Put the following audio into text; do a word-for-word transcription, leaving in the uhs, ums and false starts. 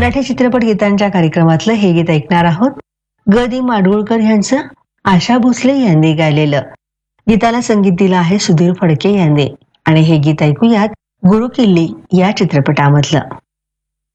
मराठी चित्रपट गीतांच्या कार्यक्रमातलं हे गीत ऐकणार आहोत. ग दी माडगुळकर यांचं आशा भोसले यांनी गायलेलं. गीताला संगीत दिलं आहे सुधीर फडके यांनी आणि हे गीत ऐकूयात गुरु किल्ली या चित्रपटामधलं.